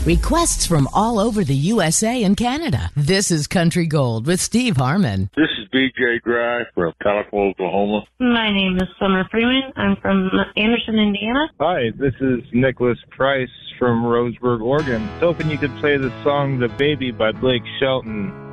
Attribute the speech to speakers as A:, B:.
A: Requests from all over the USA and Canada. This is Country Gold with Steve Harmon.
B: This is B.J. Dry from Tahlequah, Oklahoma.
C: My name is Summer Freeman. I'm from Anderson, Indiana.
D: Hi, this is Nicholas Price from Roseburg, Oregon. I was hoping you could play the song The Baby by Blake Shelton.